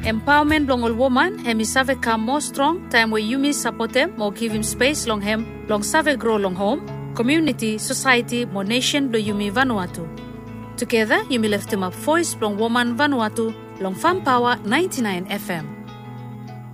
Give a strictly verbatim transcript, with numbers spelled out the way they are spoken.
Empowerment long all woman, hemi save come more strong, time where Yumi support them, more give him space long him, long save grow long home, community, society, more nation do Yumi Vanuatu. Together, Yumi left him up voice long woman Vanuatu, long Farm Power ninety-nine F M.